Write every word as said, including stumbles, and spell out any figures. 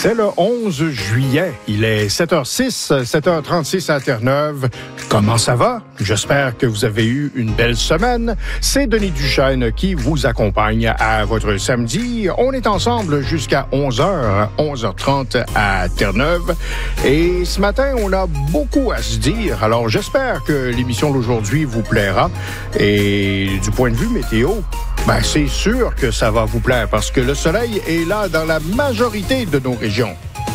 C'est le onze juillet. Il est sept heures six, sept heures trente-six à Terre-Neuve. Comment ça va? J'espère que vous avez eu une belle semaine. C'est Denis Duchesne qui vous accompagne à votre samedi. On est ensemble jusqu'à onze heures, onze heures trente à Terre-Neuve. Et ce matin, on a beaucoup à se dire. Alors, j'espère que l'émission d'aujourd'hui vous plaira. Et du point de vue météo, ben, c'est sûr que ça va vous plaire parce que le soleil est là dans la majorité de nos régions.